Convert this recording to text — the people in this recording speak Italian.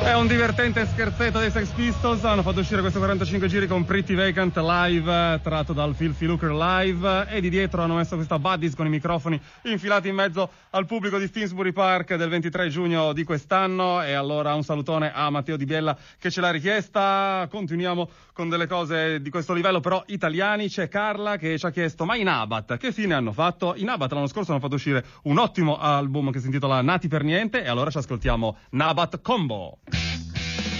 È un divertente scherzetto dei Sex Pistols, hanno fatto uscire questo 45 giri con Pretty Vacant Live, tratto dal Filthy Lucre Live, e di dietro hanno messo questa Buddies con i microfoni infilati in mezzo al pubblico di Finsbury Park del 23 giugno di quest'anno. E allora un salutone a Matteo Di Biella che ce l'ha richiesta. Continuiamo con delle cose di questo livello però italiani. C'è Carla che ci ha chiesto: ma i Nabat che fine hanno fatto? I Nabat l'anno scorso hanno fatto uscire un ottimo album che si intitola Nati per niente, e allora ci ascoltiamo Nabat Combo.